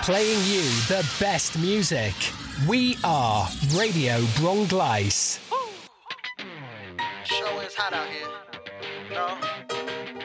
Playing you the best music. We are Radio Bronglice. Show is hot out here. No?